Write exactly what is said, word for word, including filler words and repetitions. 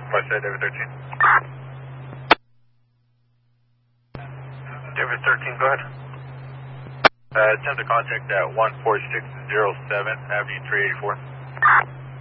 West side, David thirteen. David thirteen, go ahead. Uh, attempt to contact at one four six zero seven Avenue three eighty-four.